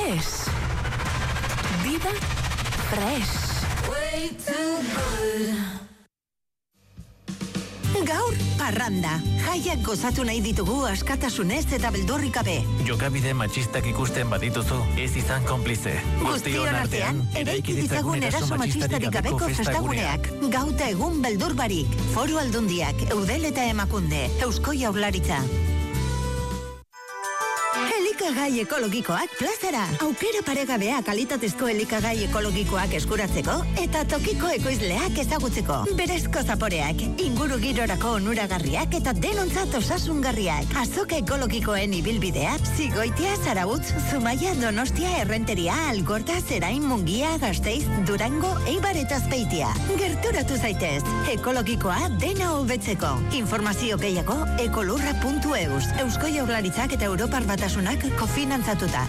fresh. Vida fresh. Way too good. Gaur, parranda. Jaiak gozatu nahi ditugu askatasunez eta beldurrik gabe. Jokabide matxistak ikusten badituzu, ez izan konplize. Guztion artean, eraiki ditzagun eraso matxistarik gabeko festaguneak. Gauta egun beldur barik. Foru Aldundiak, Eudel eta Emakunde, Eusko Jaurlaritza. Elikagai ekologikoak plazara. Aukera paregabea kalitatezko elikagai ekologikoak eskuratzeko eta tokiko ekoizleak ezagutzeko. Berezko zaporeak, inguru girorako onuragarriak eta denontzat osasungarriak. Azoka ekologikoen ibilbidea, Zigoitia, Zarautz, Zumaia, Donostia, Errenteria, Algorta, Zerain, Mungia, Gasteiz, Durango, Eibar eta Azpeitia. Gerturatu zaitez, ekologikoa dena hobetzeko. Informazio gehiago ekolurra.eus. Eusko Jaurlaritzak eta Europar Batasunak kofinantzatuta.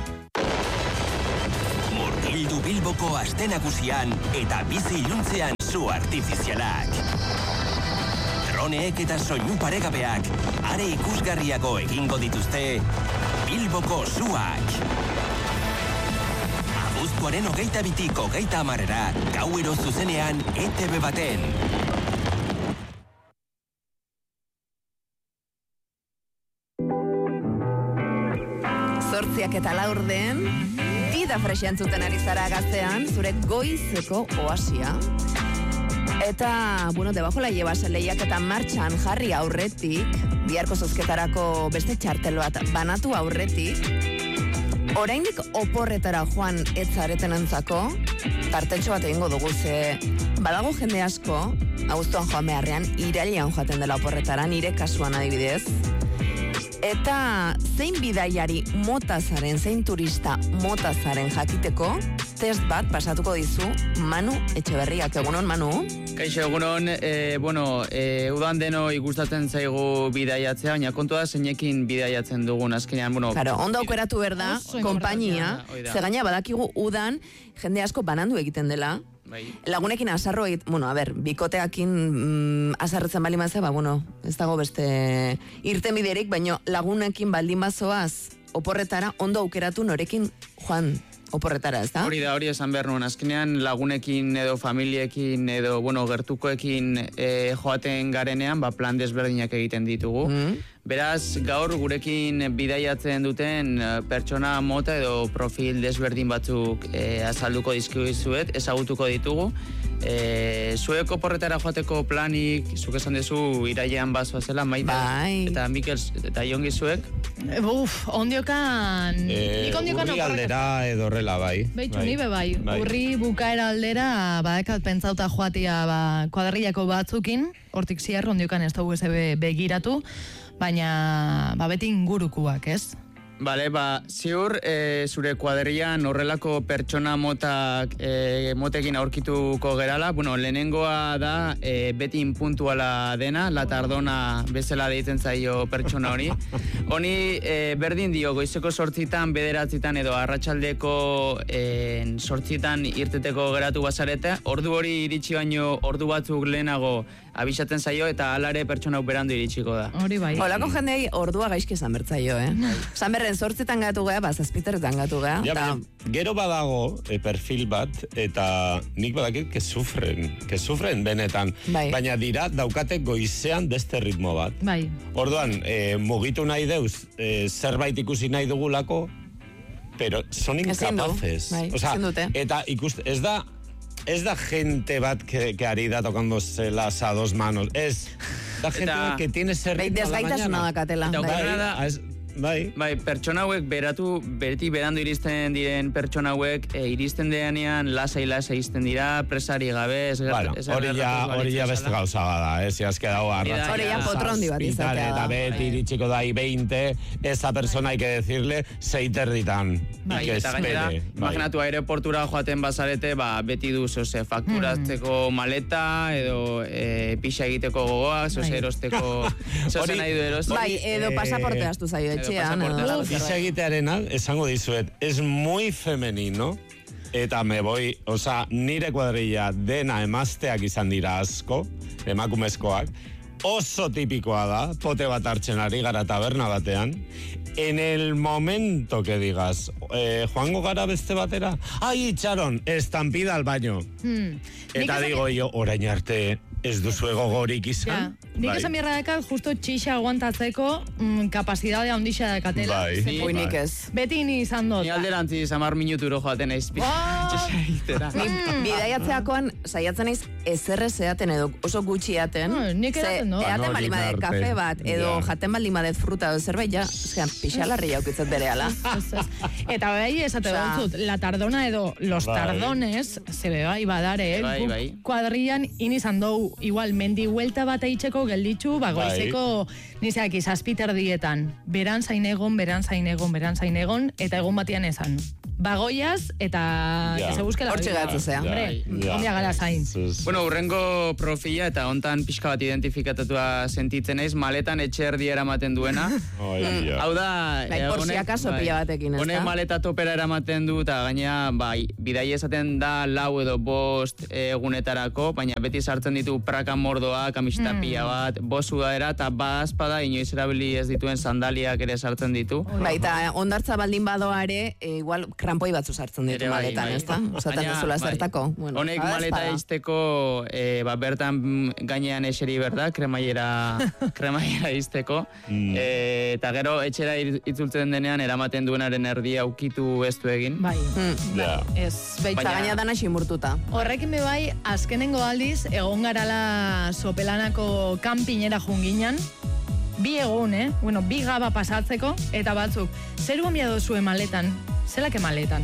Murgildu Bilboko aste nagusian eta bizi iluntzean zu artifizialak. Droneek eta soinu paregabeak are ikusgarriago egingo dituzte Bilboko zuak. Abuztuaren 22-tik 30-era gauero zuzenean ETV baten. Zortziak eta laurden, Vida fresh entzuten ari zara gaztean, zure goizeko oasia. Eta, debajo la llevas lehiak eta martxan jarri aurretik, biharko zozketarako beste txartel bat banatu aurretik, oraindik oporretara joan etzareten entzako, tartetxo bat egingo dugu ze, badago jende asko, abuztuan joan beharrean, irailean joaten dela oporretara, nire kasuan adibidez, eta zein bidaiari motazaren, zein turista motazaren jakiteko, test bat pasatuko dizu Manu Etxeberriak. Egunon, Manu? Kaixo, egunon, udan deno igustatzen zaigu bidaiatzea, baina kontua zeinekin bidaiatzen dugun azkenean, Claro, ondo aukeratu berda, konpainia, ze gaina badakigu udan jende asko banandu egiten dela, lagunekin asarro bikoteakin asarretzen bali mazea, ez dago beste irten biderik, baina lagunekin baldin bazoaz oporretara ondo aukeratu norekin joan oporretara, ez da? Hori esan behar nuen, azkenean lagunekin edo familiekin edo, gertukoekin joaten garenean, plan desberdinak egiten ditugu. Beraz, gaur gurekin bidaiatzen duten pertsona mota edo profil desberdin batzuk azalduko dizkizuet, ezagutuko ditugu. Zuek oporretara joateko planik, zuk esan duzu irailean bazoa zela, Maite? Bai. Eta Mikel eta Jongi zuek? Ondiokan... Urri aldera edo horrela, bai. Beitu, nibe bai. Urri bukaera aldera, badekat pentsauta joatia kuadrillako batzukin, hortik ziar, ondiokan ez dugu begiratu, baina beti ingurukuak, ez? Bale, ziur, zure kuadrillan horrelako pertsona motekin aurkituko gerala. Lehenengoa da, beti inpuntuala dena, la tardona bezala deitzen zaio pertsona hori. Honi, berdin dio, goizeko 8:00, 9:00 edo arratsaldeko 8:00 irteteko geratu bazarete, ordu hori iritsi baino ordu batzuk lehenago abisatzen zaio eta alare pertsona berandu iritsiko da. Hori bai. Olako jendei ordua gaizki esan bertzaio, Esan berren 8:00 gatu gea, 7:00 gatu gea. Gero badago perfil bat, eta nik badakit que sufren benetan. Baina dira, daukate goizean beste ritmo bat. Bai. Orduan, mugitu nahi deuz, zerbait ikusi nahi dugulako, pero son incapaces. Eta ez da gente bat que ari da tocándose las a dos manos. Es da gente que tiene ese ritmo a la mañana. Desgaitasuna dakatela. Bai, pertsona hauek beti berandu iristen diren pertsona hauek iristen deanean lasai izten dira, presari gabe, hori ja beste gauza bada, si has quedado arratxa. Hori ja potrondi bat izatea. Eta beti iritsiko da 20, esa persona hay que decirle 6:30. Eta gainera, imaginatu aireportura joaten bazarete, beti du fakturatzeko maleta, edo pixa egiteko gogoa, erosteko, nahi du erosti. Bai, edo pasaportea astu zaio Pixa egitearena, esango dizuet, es muy femenino, eta nire kuadrilla dena emazteak izan dira asko, emakumezkoak, oso tipikoa da, pote bat hartzen ari gara taberna batean, en el momento que digas, joango gara beste batera, ai, itxaron, estampida al baño. Eta digo yo, orain arte ez duzu gogorik izan. Nik esan bierra dakat, justo txixa aguantatzeko kapasidadea ondixa dakatela. Nik ez. Beti ni izan dut. Ni alderantzi 10 minuturo joaten naiz. Bidaiatzeakoan saiatzen naiz ezerre zeaten edo oso gutxi jaten. Nik eraten dut. Eaten balimadet kafe bat edo jaten balimadet fruta edo zerbait, ja, pixalarri jaukitzen berehala. Eta bai, esate dut, la tardona edo los tardones, zebe bai badare, kuadrian inizan dou, igual, mendi huelta bat eitzeko gelditzu, goizeko nizeak izazpiter dietan. Beran zain egon, eta egun batian esan. Bagoiaz, eta se busque la hortxe gatzea. Hombre, ondia gara zain. Bueno, urrengo profila eta hontan pixka bat identifikatatua sentitzen naiz, maletan etxerdi eramaten duena. Hau da... Por si acaso pila batekin, ez da? Honek maleta topera eramaten du, eta gaina, bidai esaten da 4 edo 5 egunetarako, baina beti sartzen ditu praka mordoa, kamiseta pila bat, bosudaera, eta espada inoiz erabili ez dituen sandaliak ere sartzen ditu. Eta ondartza baldin badoa ere, igual krampoi batzu sartzen ditu maletan, ez da? Osaten duzula zertako. Honek maleta izteko, bertan gainean eseri berda, kremaiera izteko. Eta gero, etxera itzultzen denean, eramaten duenaren erdia ukitu ez du egin. Bai. Ez, baita gaina dana ximurtuta. Horrekin bai, azkenengo aldiz, egon garala sopelanako kanpinera junginan, 2 egun, Bueno, 2 gaba pasatzeko, eta batzuk, zer gomia dozue maletan? Zelake maletan.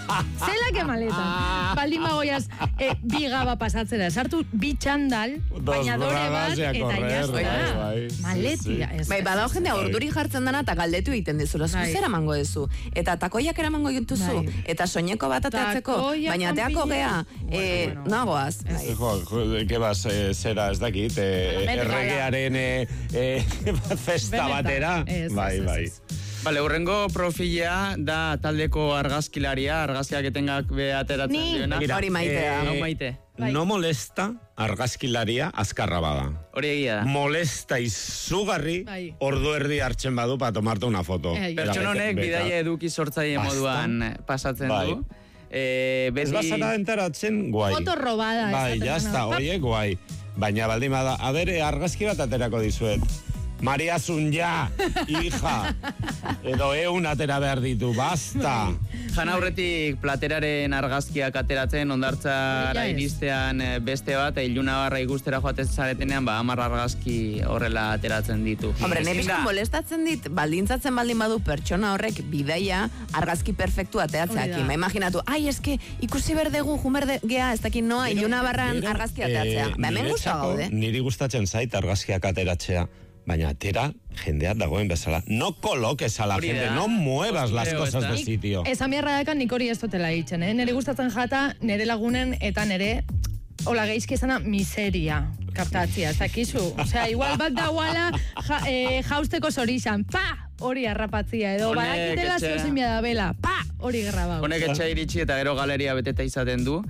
Baldin bagoiaz, 2 gaba pasatzera. Sartu 2 txandal, bainadore bat, eta jazta. Maletia. Bai, badao jendea urduri jartzen dana eta galdetu egiten dizula. Zer eramango dezu. Eta takoiak eramango dituzu. Eta soineko bat ateatzeko. Baina ateako gea. Nagoaz. Kebaz, zera ez dakit, erregearen festa batera. Bai. Vale, urrengo profila da taldeko argazkilaria, argazkiak etengak ateratzen duena. Hori maitea. No molesta argazkilaria azkarra bada. Hori egia da. Molesta izugarri ordu erdi hartzen badu pa tomarte una foto. Pertsona honek bidaia eduki sortzaile moduan pasatzen du. Ez bazara enteratzen, guai. Foto robada. Bai, jazta, oie, guai. Baina baldin bada, argazki bat aterako dizuet. Maria Zunja, hija. Edo atera behar ditu, basta. Jan aurretik plateraren argazkiak ateratzen, ondartzara iristean beste bat, iluna barra ikustera joaten zaretenean, 10 argazki horrela ateratzen ditu. Hombre, nebizkan molestatzen dit, baldintzatzen baldin badu pertsona horrek bidaia argazki perfektu ateatzeakin. Imaginatu, eske, ikusi berdegu, gea, ez dakin noa, iluna barran argazki ateatzea. Hemen gusta gaude. Niri gustatzen zait argazkiak ateratzea. Baina atera jendeak dagoen bezala. No coloques a la gente, no muevas las cosas de sitio. Esan biharra dakan nik hori ez dutela ditzen, Nere gustatzen jata, nere lagunen eta nere hola geizki esana miseria kaptatzia, ez dakizu. Osea, igual bat dagoala jausteko zorizan, hori harrapatzia, edo badakitela zeuzen biada bela, hori grabau. Honek etxe iritsi eta gero galeria beteta izaten du.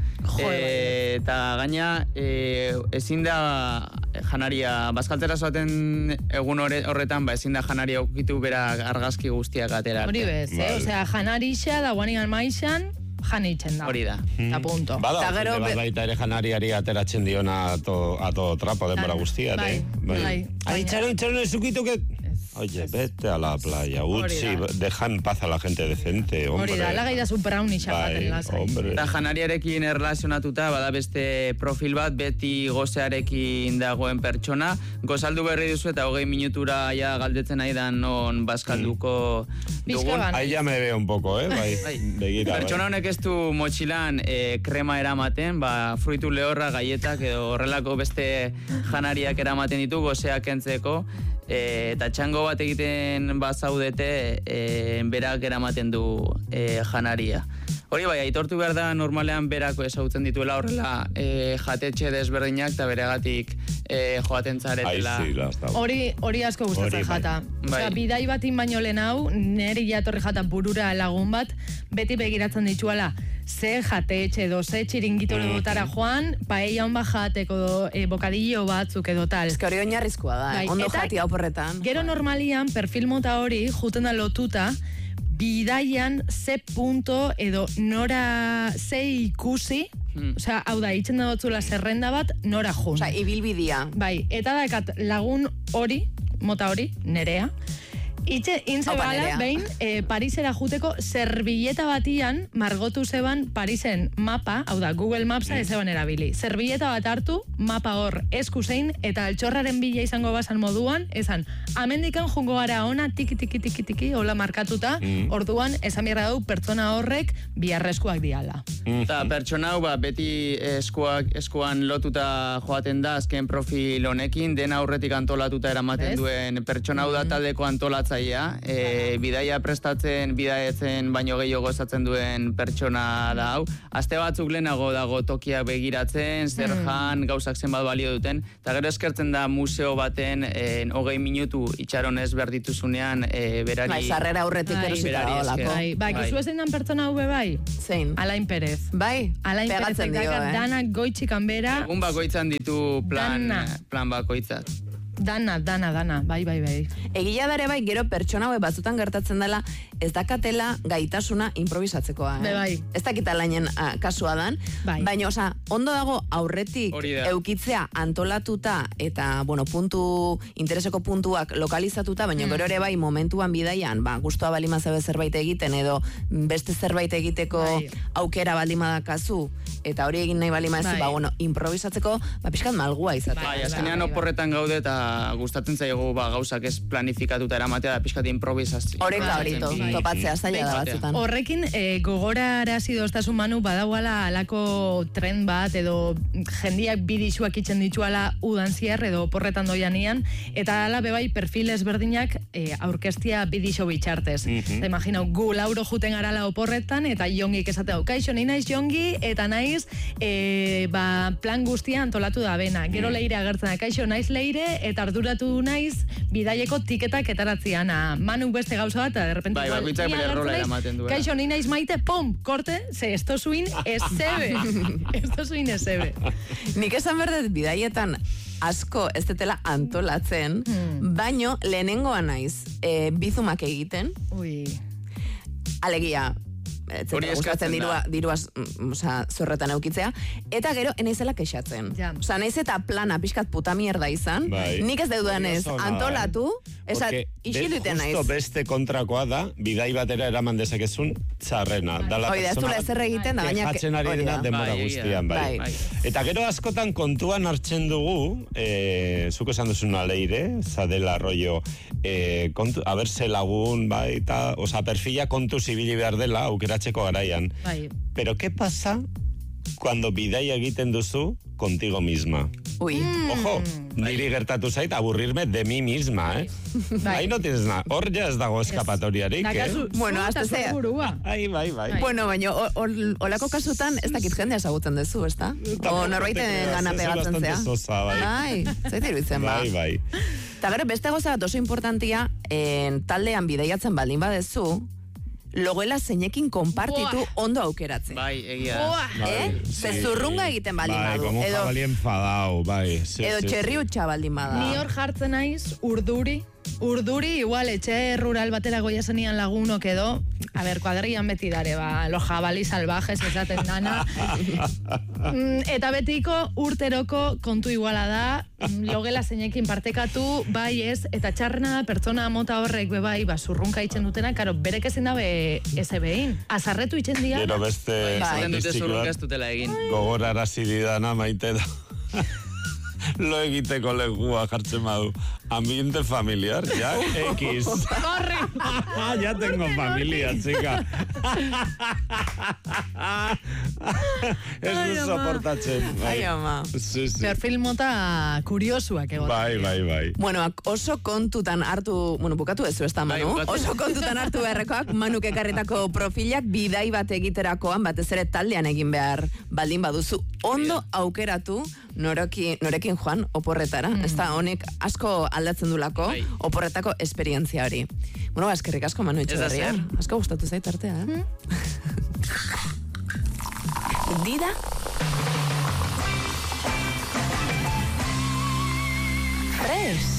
Eta gaina, ezin da janaria, bazkaltzera zoaten egun horretan, ezin da janaria ukitu bera argazki guztiak atera. Hori bez, osea, janarixa da guanigan maixan, janitzen da. Hori da. Eta punto. Bada, baita ere janariari ateratzen diona ato trapo denbora guztia, Bai. Txaron, ez ukitu que... Oye, vete a la playa, utzi, deja en paz a la gente decente, hombre. Hori da, lagai da zu brownie xapaten lasai. Eta janariarekin erlazionatuta, bada beste profil bat, beti gozearekin dagoen pertsona. Gozaldu berri duzu eta 20 minutura ja galdetzen nahi da non bazkalduko dugun. Ahí ya me veo un poco, bai. Begira, pertsona honek ez du motxilan krema eramaten, fruitu lehorra, gaietak edo horrelako beste janariak eramaten ditu, gozeak kentzeko. Eta txango bat egiten bazaudete, berak eramaten du janaria. Hori bai, aitortu behar da normalean berako ezagutzen dituela horrela jatetxe desberdinak eta beregatik joaten zaretela. Hori asko gustatzen jata. Osea, bidai batin baino lehen hau, neri jatorri jata burura lagun bat, beti begiratzen dituala, ze jatetxe edo, ze txiringito edotara joan, paella hon jateko bokadillo batzuk edo tal. Ez que hori oinarrizkoa da, ondo jati oporretan. Gero normalian, perfil mota hori, juten da lotuta, bidaian ze punto edo nora ze ikusi, osea, hau da, itzen da dotzula zerrenda bat, nora jun. Osea, ibilbidia. Bai, eta dakat lagun hori, mota hori, nerea, Intze bala, behin, Parisera juteko zerbilleta batian margotu zeban Parisen mapa, hau da, Google Mapsa ez zeban erabili. Zerbilleta bat hartu, mapa hor eskuzein, eta altxorraren bila izango bazan moduan, esan, amendikan jungo gara ona, tiki, hola markatuta, orduan, esan birra dau, pertsona horrek biharrezkoak diala. Eta pertsona hau, beti eskuan lotuta joaten da, azken profil honekin, dena aurretik antolatuta eramaten duen pertsona hau da taldeko antolatza bidaia prestatzen, bidaiatzen baino gehiago gozatzen duen pertsona da hau. Aste batzuk lehenago dago tokia begiratzen, zer jan, gauzak zenbat balio duten, eta gero eskertzen da museo baten 20 minutu itxaron ez behar dituzunean berari... Bai, zarrera aurretik erosita olako. Bai, gizu ezen dan pertsona hau bai? Zein? Alain Perez. Bai, pegatzen dio, danak goitxikan bera. Egun bakoitzan ditu plan bakoitzak. Dana, bai. Egia dare bai, gero pertsona hau batzutan gertatzen dela, ez dakatela gaitasuna improvisatzekoa. Bai. Ez dakita lainen kasua dan, baina, oza, ondo dago aurretik eukitzea antolatuta eta, intereseko puntuak lokalizatuta, baina gero ere bai, momentuan bidaian, gustua balima zebe zerbait egiten, edo beste zerbait egiteko aukera balima da kasu, eta hori egin nahi balima ez, improvisatzeko, pixkat malgua izatea. Bai, azkenean oporretan gaude eta gustatzen zaigu gauzak ez planifikatuta eramatea da pixkat improvisazio. Horreka topatzea zaila da batzutan. Horrekin gogora arazi doztasun Manu badagoala alako tren bat edo jendiak bidixuak itzen dituala udan ziar edo oporretan doianian eta ala bebai perfil ezberdinak aurkestia bidixo bitxartez. Imaginau, gu lauro juten garala oporretan eta jongik esateu, kaixo, ni naiz jongi eta naiz plan guztia antolatu da bena. Gero leire agertzen da, kaixo, naiz leire eta arduratu naiz bidaieko tiketak etaratziana. Manu beste gauza bat, eta derrepente... Bai, bakoitzak bere rola eramaten duela. Kaixo, ni naiz maite, pom, korte, ze esto zuin ezebe. Esto zuin ezebe. Nik esan berdet bidaietan asko ez detela antolatzen, baino lehenengoa naiz bizumak egiten. Alegia, gustatzen dirua zorretan eukitzea, eta gero enaizela kexatzen. Osa, naiz eta plana pixkat puta mierda izan, nik ez deudan ez antolatu, esat, isiluten naiz. Justo beste kontrakoa da, bidai batera eraman dezakezun txarrena. Oida, ez dula ezer egiten da, baina... Jatzen ari dena denbora guztian, bai. Eta gero askotan kontuan hartzen dugu, zuko esan duzuna leire, zadela rollo, aberse lagun, bai, eta, osa, perfila kontu zibili behar dela, aukeratzeko garaian. Pero, ¿qué pasa cuando bidaia egiten duzu contigo misma? Ojo, niri gertatu zait aburrirme de mi misma, Ahí no tienes nada. Hor ya ez dago eskapatoriarik, Bueno, hasta zea. Bai. Bueno, baina, olako kasutan ez dakit jendea esagutzen duzu, ez da? O norbaiten gana pegatzen zea. Bai, zaite iruditzen, ba. Bai. Eta gero, beste goza bat oso importantia, taldean bidaiatzen baldin badezu, logela zeinekin konpartitu ondo aukeratzen. Bai, egia da. Zezurrunga egiten baldin badu. Bai, como jabali enfadao, bai. Edo txerri utxa baldin bada. Ni hor jartzen naiz, urduri, igual, etxe rural batera goia zenian lagunok edo, a ber, kuadrian beti dare, los jabali salvajes esaten dana. Eta betiko urteroko kontu iguala da, logela zeinekin partekatu, bai ez, eta txarrena da pertsona mota horrek bai, zurrunka itzen dutena, karo, berek ezin dabe eze behin. Azarretu itzen dia. Gero beste gogorara zididana maite da. Lo egiteko legua jartzen badu. Ambiente familiar, ya, X. Corre. Ya tengo familia, chica. Ez du soportatzen. Ai, ama. Perfil mota kuriosuak egon. Bai. Bueno, oso kontutan hartu, bukatu ez da, Manu? Oso kontutan hartu beharrekoak, Manuk ekarritako profilak bidai bat egiterakoan, batez ere taldean egin behar baldin baduzu. Ondo aukeratu norekin joan oporretara. Ez da, honek asko aldatzen dulako oporretako esperientzia hori. Bueno, eskerrik asko, Manu Etxeberria. Asko gustatu zait artea, Dida Fresh.